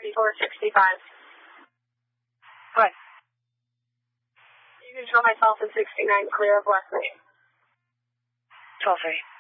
6465. What? You can show myself in 69 clear of West Main. 12:30.